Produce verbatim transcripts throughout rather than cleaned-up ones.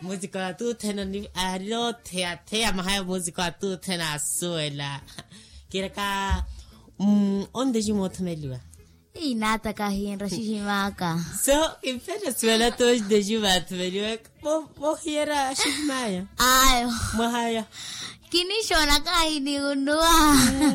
Musica tu tena ni ario tea tea mahaya musica tu tena suela. Kira ka um onde ji motmelua. Inata kahinra shishimaka. So in pena suela to de ji matmelua. Mo mo hiera shimaya. Ayo. Mahaya. Kinishona kahini unua.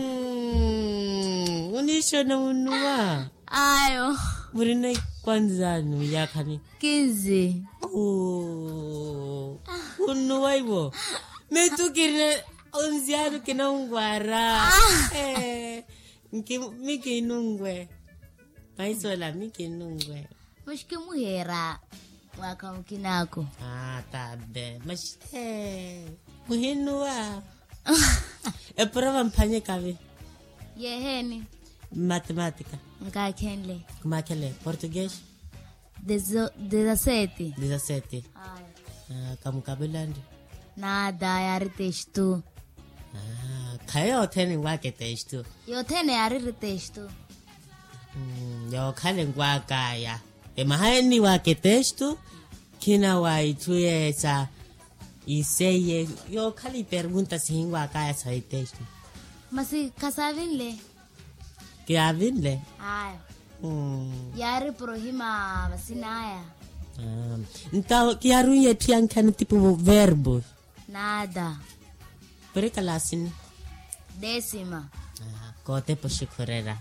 Mm. Unishona unua. Ayo. Murina kwanza nu yakani. Kinzi. Oh. Unua ibo. Me tu kirne onziano kina ungwara. Eh. Nki miki nungwe. Paisola miki nungwe. Mushki muhera. Waka mkinako. Ah, tabe. Mas eh. Muhinua. E prova mpanye kavi. Yeheni. Matemática. Nkakenle. Kumakele. Português. Dezessete. Dezessete. Ayo. Ah, kamukabelandi. Nada yari texto. Ah, kayo teni wake texto. Yo tene yari texto. Mm, yo kale ngwakaya. E mahani wake texto. Kina wa ituye sa iseye. Yo kali pergunta si ngwakaya sa texto. Masi kasavinle. Que avinle. Ayo. Mm. Yari prohima vasinaya. Ah, então que arunha tiankana tipo verbo. Nada. Por que lá assim? Décima. Ah, kote po shikorera.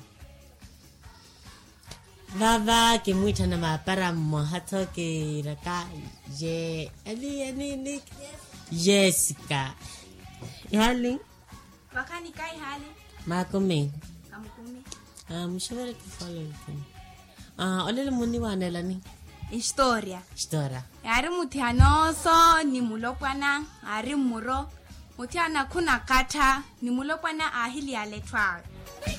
Vava que muito na mapara mohato que raka je ali ali ni Jessica. Hali? Wakani kai hali? Makumi. Kamkumi. Ah, mshawara que follow. Ah, olele muni wanela ni. Historia. História. Yari mutiano so ni mulokwana ari muro. Mutiana kuna kata ni mulokwana ahili aletwa.